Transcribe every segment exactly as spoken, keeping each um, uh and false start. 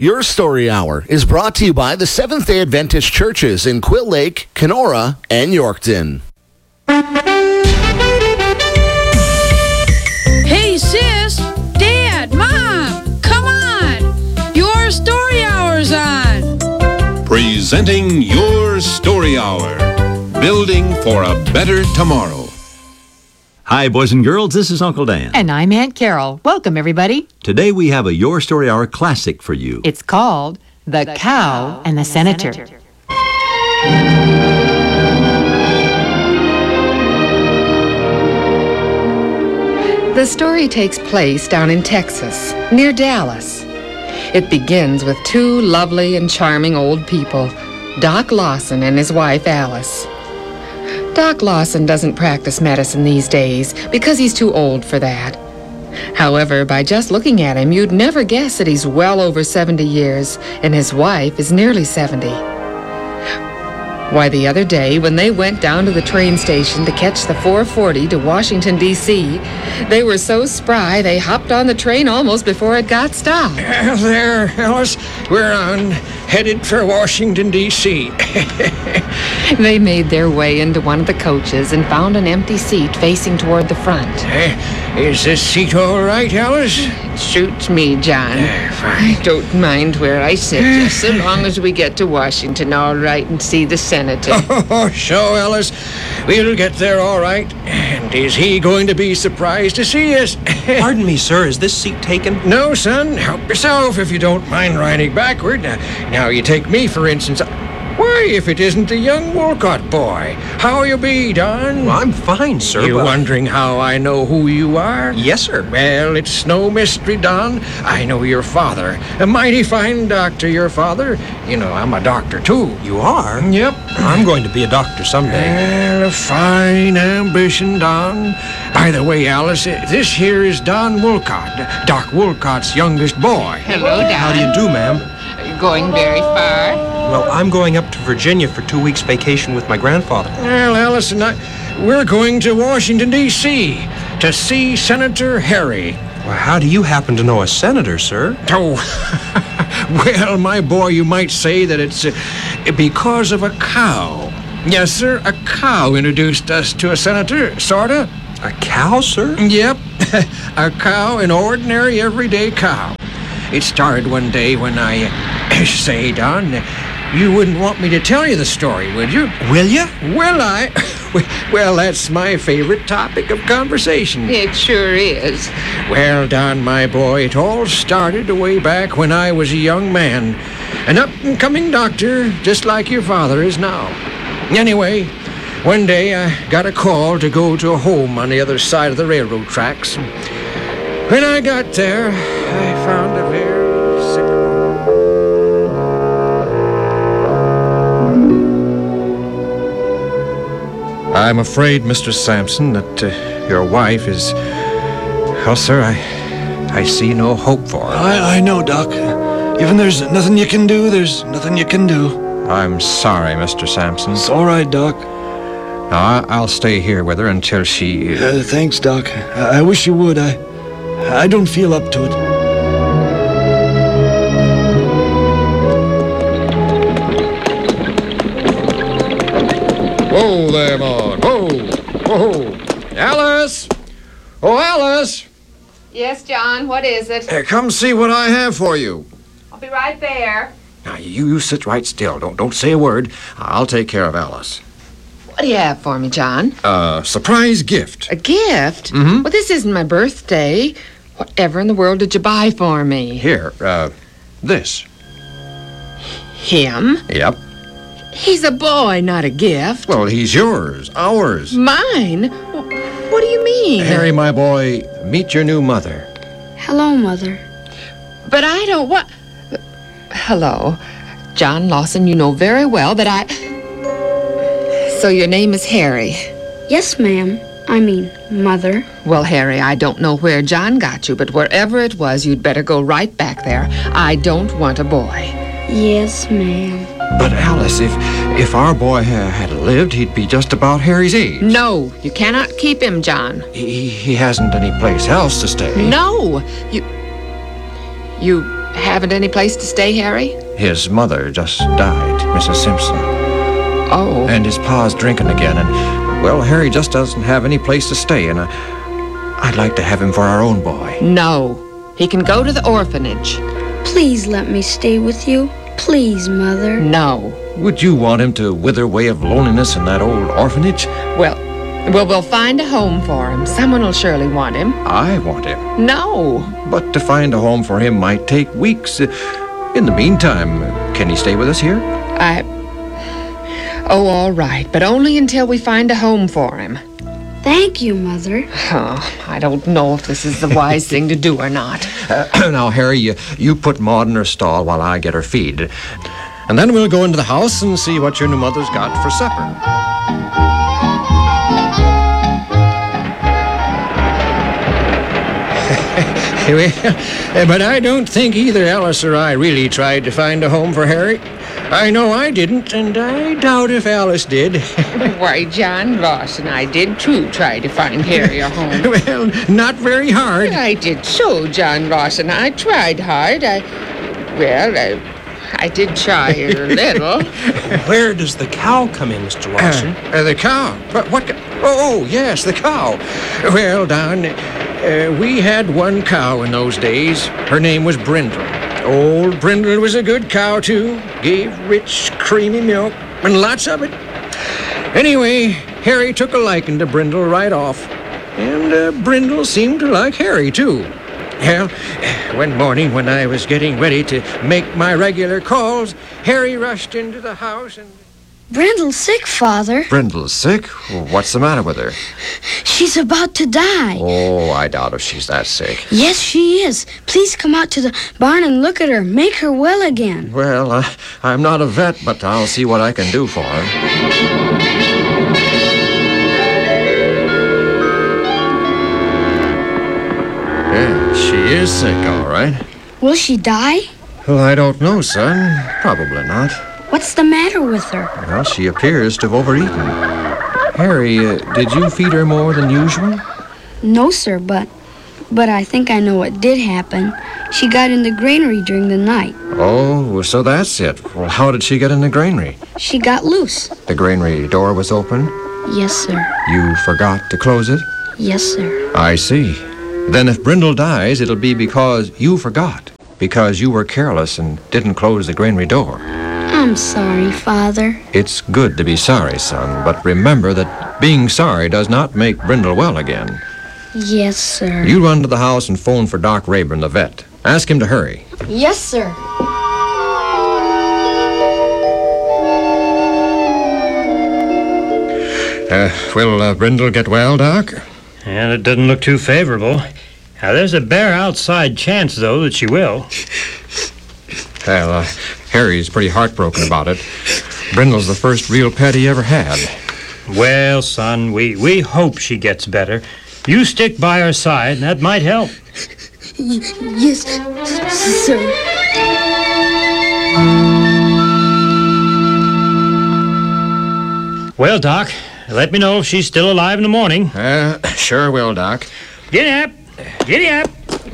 Your Story Hour is brought to you by the Seventh-day Adventist Churches in Quill Lake, Kenora, and Yorkton. Hey, sis, Dad, Mom, come on. Your Story Hour's on. Presenting Your Story Hour. Building for a better tomorrow. Hi, boys and girls. This is Uncle Dan. And I'm Aunt Carol. Welcome, everybody. Today we have a Your Story Hour classic for you. It's called The, the Cow, Cow and the, and the Senator. Senator. The story takes place down in Texas, near Dallas. It begins with two lovely and charming old people, Doc Lawson and his wife, Alice. Doc Lawson doesn't practice medicine these days because he's too old for that. However, by just looking at him, you'd never guess that he's well over seventy years, and his wife is nearly seventy. Why, the other day, when they went down to the train station to catch the four forty to Washington, D C, they were so spry they hopped on the train almost before it got stopped. Uh, there, Alice. We're on, headed for Washington, D C They made their way into one of the coaches and found an empty seat facing toward the front. Uh, is this seat all right, Alice? Suits me, John. Uh, fine. I don't mind where I sit, just so long as we get to Washington all right and see the senator. Oh, so, Alice, we'll get there all right. And is he going to be surprised to see us? Pardon me, sir. Is this seat taken? No, son. Help yourself if you don't mind riding backward. Now, now you take me, for instance. Why, if it isn't the young Wolcott boy. How you be, Don? Well, I'm fine, sir. You but... wondering how I know who you are? Yes, sir. Well, it's no mystery, Don. I know your father. A mighty fine doctor, your father. You know, I'm a doctor, too. You are? Yep. I'm going to be a doctor someday. Well, a fine ambition, Don. By the way, Alice, this here is Don Wolcott, Doc Wolcott's youngest boy. Hello, Don. How do you do, ma'am? Are you going very far? Well, I'm going up to Virginia for two weeks vacation with my grandfather. Well, Alice and I, we're going to Washington, D C to see Senator Harry. Well, how do you happen to know a senator, sir? Oh, well, my boy, you might say that it's uh, because of a cow. Yes, sir, a cow introduced us to a senator, sorta. A cow, sir? Yep, a cow, an ordinary, everyday cow. It started one day when I, uh, say, Don, you wouldn't want me to tell you the story, would you? Will you? Will I? Well, that's my favorite topic of conversation. It sure is. Well, Don, my boy, it all started way back when I was a young man. An up-and-coming doctor, just like your father is now. Anyway, one day I got a call to go to a home on the other side of the railroad tracks. When I got there, I found a very sick woman. I'm afraid, Mister Sampson, that uh, your wife is... Well, sir, I, I see no hope for her. I, I know, Doc. Even there's nothing you can do, there's nothing you can do. I'm sorry, Mister Sampson. It's all right, Doc. Now, I'll stay here with her until she... Uh, thanks, Doc. I, I wish you would. I, I don't feel up to it. Whoa there, Maud. Whoa. Whoa. Alice! Oh, Alice! Yes, John, what is it? Uh, come see what I have for you. I'll be right there. Now, you, you sit right still. Don't, don't say a word. I'll take care of Alice. What do you have for me, John? A uh, surprise gift. A gift? Mm-hmm. Well, this isn't my birthday. Whatever in the world did you buy for me? Here, uh, this. Him? Yep. He's a boy, not a gift. Well, he's yours. Ours. Mine? What do you mean? Harry, my boy, meet your new mother. Hello, Mother. But I don't want... Hello. John Lawson, you know very well that I... So your name is Harry? Yes, ma'am. I mean, Mother. Well, Harry, I don't know where John got you, but wherever it was, you'd better go right back there. I don't want a boy. Yes, ma'am. But Alice, if if our boy ha- had lived, he'd be just about Harry's age. No, you cannot keep him, John. He, he hasn't any place else to stay. No, you... You haven't any place to stay, Harry? His mother just died, Missus Simpson. Oh. And his pa's drinking again, and, well, Harry just doesn't have any place to stay, and I, I'd like to have him for our own boy. No. He can go to the orphanage. Please let me stay with you. Please, Mother. No. Would you want him to wither away of loneliness in that old orphanage? Well, well, we'll find a home for him. Someone will surely want him. I want him. No. But to find a home for him might take weeks. In the meantime, can he stay with us here? I... Oh, all right, but only until we find a home for him. Thank you, Mother. Oh, I don't know if this is the wise thing to do or not. Uh, now, Harry, you, you put Maud in her stall while I get her feed. And then we'll go into the house and see what your new mother's got for supper. Well, but I don't think either Alice or I really tried to find a home for Harry. I know I didn't, and I doubt if Alice did. Why, John Ross and I did too try to find Harry a home. Well, not very hard. I did so, John Ross, and I tried hard. I, well, I, I did try a little. Where does the cow come in, Mister Lawson? Uh, uh, the cow? What, what cow? Oh, yes, the cow. Well, Don, uh, we had one cow in those days. Her name was Brindle. Old Brindle was a good cow, too. Gave rich, creamy milk, and lots of it. Anyway, Harry took a liking to Brindle right off. And uh, Brindle seemed to like Harry, too. Well, one morning when I was getting ready to make my regular calls, Harry rushed into the house and... Brindle's sick, Father. Brindle's sick? What's the matter with her? She's about to die. Oh, I doubt if she's that sick. Yes, she is. Please come out to the barn and look at her. Make her well again. Well, uh, I'm not a vet, but I'll see what I can do for her. Yeah, she is sick, all right. Will she die? Well, I don't know, son. Probably not. What's the matter with her? Well, she appears to have overeaten. Harry, uh, did you feed her more than usual? No, sir, but... But I think I know what did happen. She got in the granary during the night. Oh, so that's it. Well, how did she get in the granary? She got loose. The granary door was open? Yes, sir. You forgot to close it? Yes, sir. I see. Then if Brindle dies, it'll be because you forgot. Because you were careless and didn't close the granary door. I'm sorry, Father. It's good to be sorry, son, but remember that being sorry does not make Brindle well again. Yes, sir. You run to the house and phone for Doc Rayburn, the vet. Ask him to hurry. Yes, sir. Uh, will uh, Brindle get well, Doc? And it doesn't look too favorable. Now, there's a bare outside chance, though, that she will. Well, uh, Harry's pretty heartbroken about it. Brindle's the first real pet he ever had. Well, son, we, we hope she gets better. You stick by her side, and that might help. Y- yes, sir. Well, Doc, let me know if she's still alive in the morning. Uh, sure will, Doc. Giddy up! Giddy up!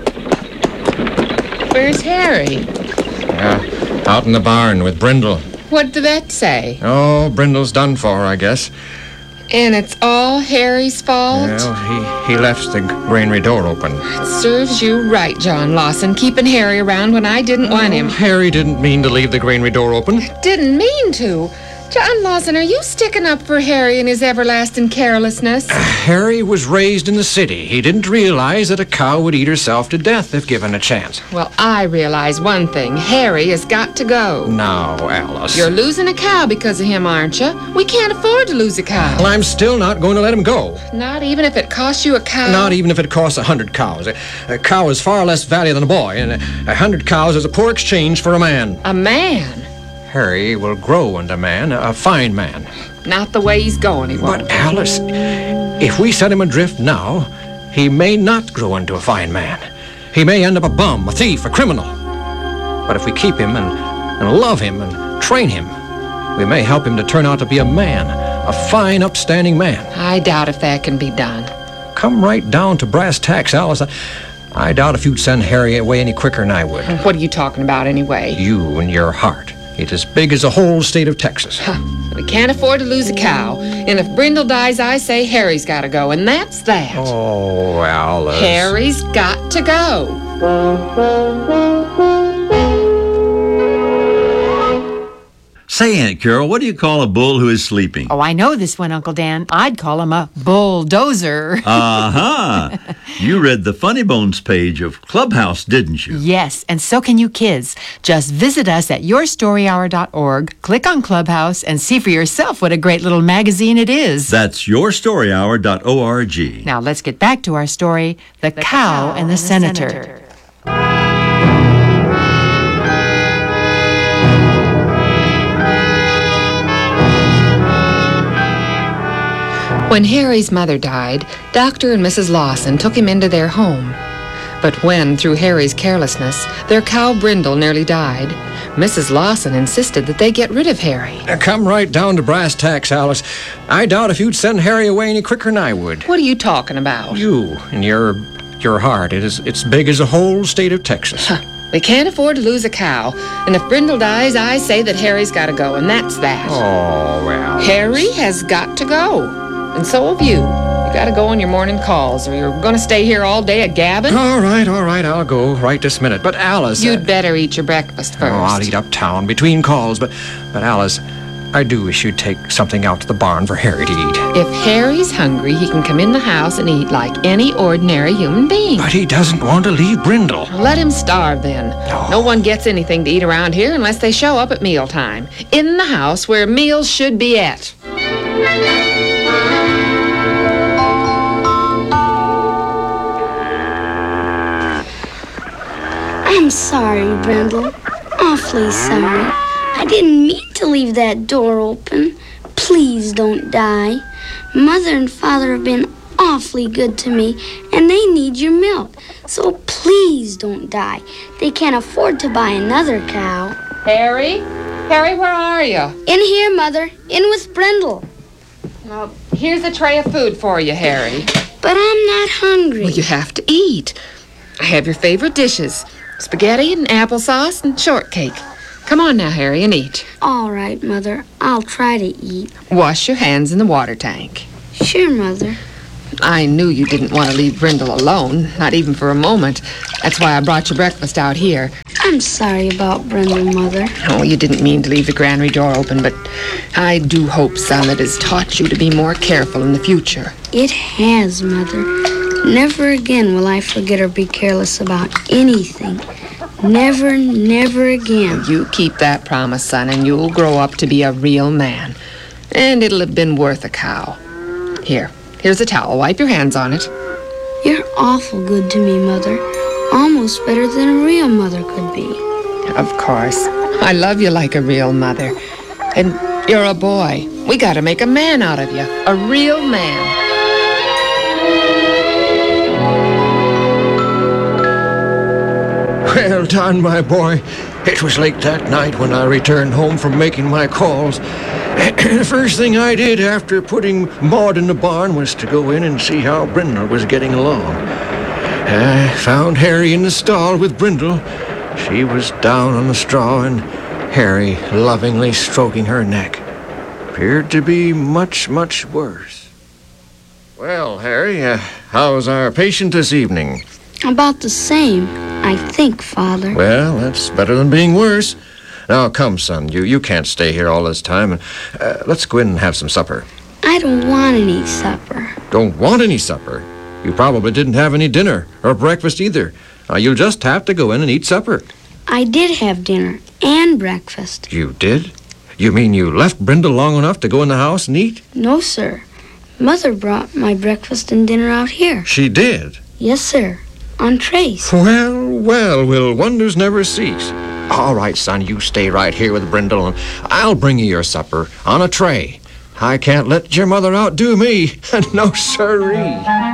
Where's Harry? Uh, out in the barn with Brindle. What'd the vet say? Oh, Brindle's done for, I guess. And it's all Harry's fault? Well, he, he left the granary door open. It serves you right, John Lawson, keeping Harry around when I didn't want him. Harry didn't mean to leave the granary door open. Didn't mean to. John Lawson, are you sticking up for Harry and his everlasting carelessness? Harry was raised in the city. He didn't realize that a cow would eat herself to death if given a chance. Well, I realize one thing. Harry has got to go. Now, Alice. You're losing a cow because of him, aren't you? We can't afford to lose a cow. Well, I'm still not going to let him go. Not even if it costs you a cow? Not even if it costs a hundred cows. A, a cow is far less value than a boy, and a, a hundred cows is a poor exchange for a man. A man? Harry will grow into a man, a fine man. Not the way he's going, he won't. But, Alice, if we set him adrift now, he may not grow into a fine man. He may end up a bum, a thief, a criminal. But if we keep him and, and love him and train him, we may help him to turn out to be a man, a fine, upstanding man. I doubt if that can be done. Come right down to brass tacks, Alice. I doubt if you'd send Harry away any quicker than I would. What are you talking about anyway? You and your heart. It's as big as the whole state of Texas. Huh. We can't afford to lose a cow. And if Brindle dies, I say Harry's got to go, and that's that. Oh, Alice. Harry's got to go. Say, Aunt Carol, what do you call a bull who is sleeping? Oh, I know this one, Uncle Dan. I'd call him a bulldozer. Uh-huh. You read the Funny Bones page of Clubhouse, didn't you? Yes, and so can you kids. Just visit us at your story hour dot org, click on Clubhouse, and see for yourself what a great little magazine it is. That's your story hour dot org. Now let's get back to our story, The, the Cow, cow and the, and the Senator. Senator. When Harry's mother died, Doctor and Missus Lawson took him into their home. But when, through Harry's carelessness, their cow Brindle nearly died, Missus Lawson insisted that they get rid of Harry. Now, come right down to brass tacks, Alice. I doubt if you'd send Harry away any quicker than I would. What are you talking about? You and your your heart. It is it's big as the whole state of Texas. Huh. We can't afford to lose a cow. And if Brindle dies, I say that Harry's got to go, and that's that. Oh, well. Harry has got to go. And so have you. You got to go on your morning calls, or you're going to stay here all day a gabbing. All right, all right, I'll go right this minute. But Alice... You'd uh, better eat your breakfast first. Oh, I'll eat uptown between calls. But, but Alice, I do wish you'd take something out to the barn for Harry to eat. If Harry's hungry, he can come in the house and eat like any ordinary human being. But he doesn't want to leave Brindle. Let him starve then. Oh. No one gets anything to eat around here unless they show up at mealtime. In the house where meals should be at. I'm sorry, Brindle. Awfully sorry. I didn't mean to leave that door open. Please don't die. Mother and Father have been awfully good to me, and they need your milk. So please don't die. They can't afford to buy another cow. Harry? Harry, where are you? In here, Mother. In with Brindle. Well, here's a tray of food for you, Harry. But I'm not hungry. Well, you have to eat. I have your favorite dishes. Spaghetti and applesauce and shortcake. Come on now, Harry, and eat. All right, Mother. I'll try to eat. Wash your hands in the water tank. Sure, Mother. I knew you didn't want to leave Brindle alone, not even for a moment. That's why I brought your breakfast out here. I'm sorry about Brindle, Mother. Oh, you didn't mean to leave the granary door open, but I do hope, son, it has taught you to be more careful in the future. It has, Mother. Never again will I forget or be careless about anything. Never, never again. You keep that promise, son, and you'll grow up to be a real man. And it'll have been worth a cow. Here, here's a towel. Wipe your hands on it. You're awful good to me, Mother. Almost better than a real mother could be. Of course. I love you like a real mother. And you're a boy. We gotta make a man out of you. A real man. Well done, my boy. It was late that night when I returned home from making my calls. The first thing I did after putting Maud in the barn was to go in and see how Brindle was getting along. I found Harry in the stall with Brindle. She was down on the straw, and Harry lovingly stroking her neck. Appeared to be much, much worse. Well, Harry, uh, how's our patient this evening? About the same, I think, Father. Well, that's better than being worse. Now, come, son. You you can't stay here all this time. Uh, let's go in and have some supper. I don't want any supper. Don't want any supper? You probably didn't have any dinner or breakfast either. Uh, you'll just have to go in and eat supper. I did have dinner and breakfast. You did? You mean you left Brindle long enough to go in the house and eat? No, sir. Mother brought my breakfast and dinner out here. She did? Yes, sir. On trays. Well, well, will wonders never cease? All right, son, you stay right here with Brindle, and I'll bring you your supper on a tray. I can't let your mother outdo me. No, sirree.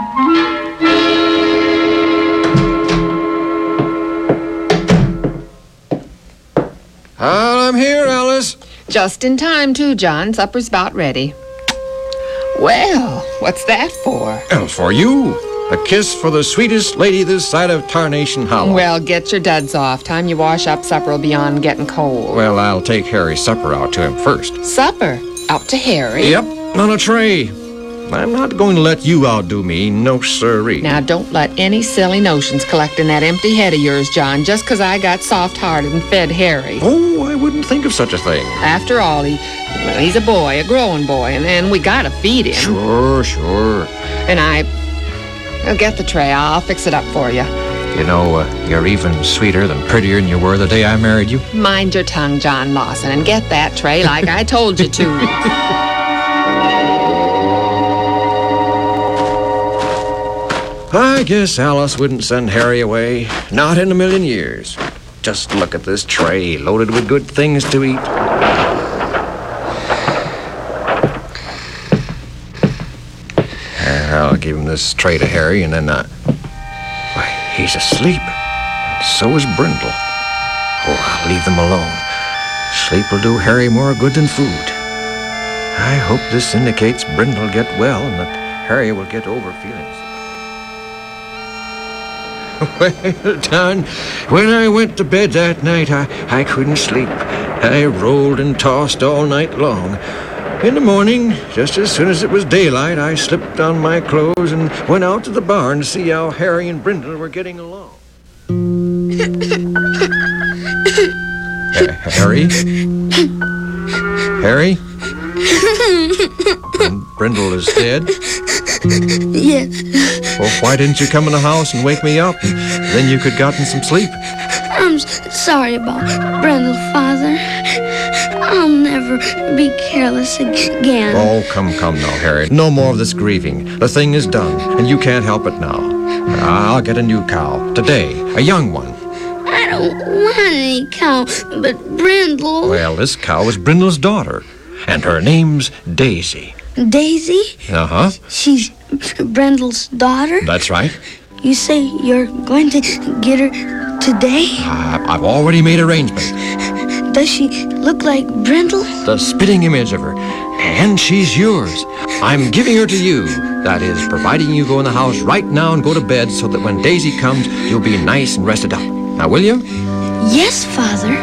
I'm here, Alice. Just in time, too, John. Supper's about ready. Well, what's that for? Well, for you. A kiss for the sweetest lady this side of Tarnation Hollow. Well, get your duds off. Time you wash up, supper will be on getting cold. Well, I'll take Harry's supper out to him first. Supper? Out to Harry? Yep, on a tray. I'm not going to let you outdo me, no sirree. Now, don't let any silly notions collect in that empty head of yours, John, just 'cause I got soft-hearted and fed Harry. Oh, I wouldn't think of such a thing. After all, he, well, he's a boy, a growing boy, and, and we gotta feed him. Sure, sure. And I... I'll get the tray. I'll fix it up for you. You know, uh, you're even sweeter than prettier than you were the day I married you. Mind your tongue, John Lawson, and get that tray like I told you to. I guess Alice wouldn't send Harry away. Not in a million years. Just look at this tray loaded with good things to eat. I'll give him this tray to Harry, and then, uh... Why, he's asleep. And so is Brindle. Oh, I'll leave them alone. Sleep will do Harry more good than food. I hope this indicates Brindle will get well and that Harry will get over feelings. Well, Don, when I went to bed that night, I, I couldn't sleep. I rolled and tossed all night long. In the morning, just as soon as it was daylight, I slipped on my clothes and went out to the barn to see how Harry and Brindle were getting along. Ha- Harry? Harry? Brin- Brindle is dead? Yes. Well, why didn't you come in the house and wake me up? Then you could gotten some sleep. I'm s- sorry about Brindle, Father. I'll never be careless again. Oh, come, come now, Harry. No more of this grieving. The thing is done, and you can't help it now. I'll get a new cow. Today. A young one. I don't want any cow, but Brindle. Well, this cow is Brindle's daughter, and her name's Daisy. Daisy? Uh-huh. She's Brindle's daughter? That's right. You say you're going to get her today? Uh, I've already made arrangements. Does she look like Brindle? The spitting image of her. And she's yours. I'm giving her to you. That is, providing you go in the house right now and go to bed so that when Daisy comes, you'll be nice and rested up. Now, will you? Yes, Father.